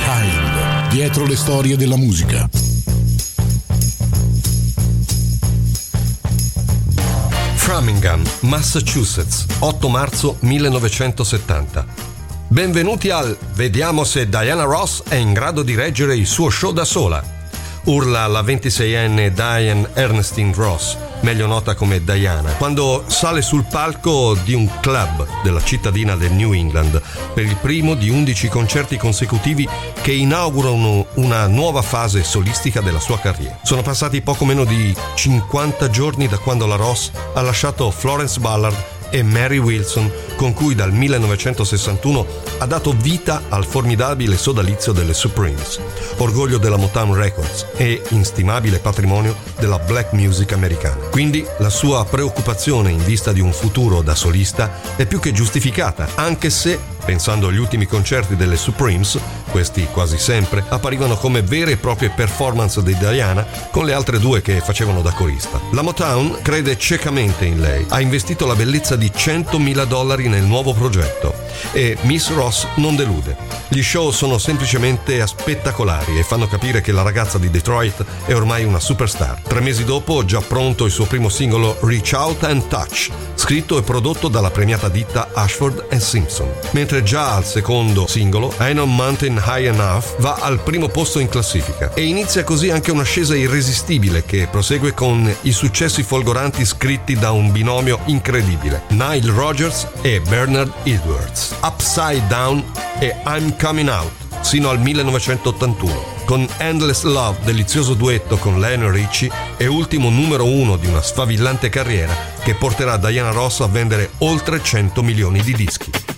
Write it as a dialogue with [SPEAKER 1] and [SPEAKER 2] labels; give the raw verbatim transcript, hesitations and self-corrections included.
[SPEAKER 1] Behind, dietro le storie della musica.
[SPEAKER 2] Framingham, Massachusetts, otto marzo millenovecentosettanta. Benvenuti al Vediamo se Diana Ross è in grado di reggere il suo show da sola. Urla la ventiseienne Diane Ernestine Ross, meglio nota come Diana, quando sale sul palco di un club della cittadina del New England per il primo di undici concerti consecutivi che inaugurano una nuova fase solistica della sua carriera. Sono passati poco meno di cinquanta giorni da quando la Ross ha lasciato Florence Ballard e Mary Wilson, con cui dal millenovecentosessantuno ha dato vita al formidabile sodalizio delle Supremes, orgoglio della Motown Records e instimabile patrimonio della black music americana. Quindi la sua preoccupazione in vista di un futuro da solista è più che giustificata, anche se, pensando agli ultimi concerti delle Supremes, questi quasi sempre apparivano come vere e proprie performance di Diana con le altre due che facevano da corista. La Motown crede ciecamente in lei, ha investito la bellezza di centomila dollari nel nuovo progetto e Miss Ross non delude. Gli show sono semplicemente spettacolari e fanno capire che la ragazza di Detroit è ormai una superstar. Tre mesi dopo, già pronto il suo primo singolo Reach Out and Touch, scritto e prodotto dalla premiata ditta Ashford and Simpson. Mentre già al secondo singolo, Ain't No Mountain High Enough, va al primo posto in classifica e inizia così anche un'ascesa irresistibile che prosegue con i successi folgoranti scritti da un binomio incredibile, Nile Rodgers e Bernard Edwards, Upside Down e I'm Coming Out, sino al millenovecentottantuno, con Endless Love, delizioso duetto con Lionel Richie e ultimo numero uno di una sfavillante carriera che porterà Diana Ross a vendere oltre cento milioni di dischi.